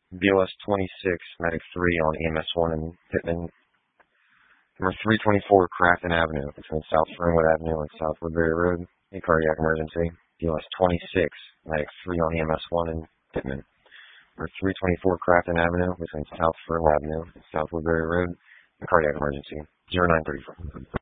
BLS 26, Medic 3 on EMS 1 in Pittman. Number 324, Crafton Avenue, between South Fernwood Avenue and South Woodbury Road. A cardiac emergency. BLS 26, Medic 3 on EMS 1 in Pittman. Number 324, Crafton Avenue, between South Fernwood Avenue and South Woodbury Road. A cardiac emergency. 0934.